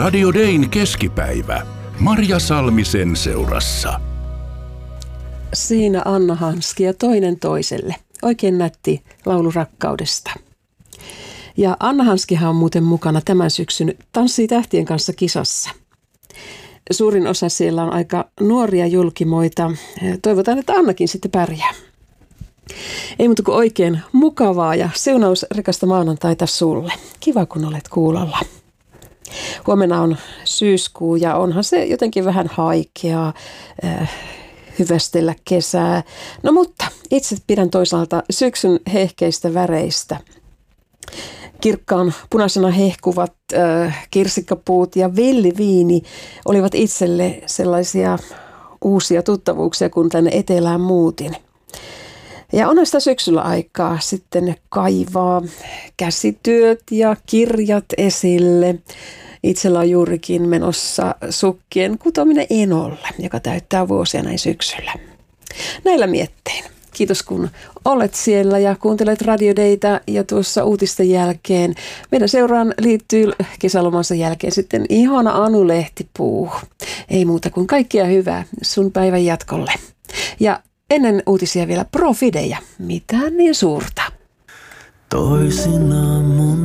Radio Dayn keskipäivä. Marja Salmisen seurassa. Siinä Anna Hanski ja Toinen toiselle. Oikein nätti laulu rakkaudesta. Ja Anna Hanskihan on muuten mukana tämän syksyn Tanssii tähtien kanssa -kisassa. Suurin osa siellä on aika nuoria julkimoita. Toivotaan, että Annakin sitten pärjää. Ei muuta kuin oikein mukavaa ja siunaus rikasta maanantaita sulle. Kiva, kun olet kuulolla. Huomenna on syyskuu ja onhan se jotenkin vähän haikeaa hyvästellä kesää. No mutta itse pidän toisaalta syksyn hehkeistä väreistä. Kirkkaan punaisena hehkuvat kirsikkapuut ja villiviini olivat itselle sellaisia uusia tuttavuuksia, kun tänne etelään muutin. Ja onhan sitä syksyllä aikaa sitten kaivaa käsityöt ja kirjat esille. Itsellä on juurikin menossa sukkien kutominen Enolle, joka täyttää vuosia näin syksyllä. Näillä miettein. Kiitos kun olet siellä ja kuuntelet Radio Daytä ja tuossa uutisten jälkeen. Meidän seuraan liittyy kesälomansa jälkeen sitten ihana Anu Lehtipuu. Ei muuta kuin kaikkea hyvää sun päivän jatkolle. Ja ennen uutisia vielä Profidejä. Mitään niin suurta. Toisinaan mun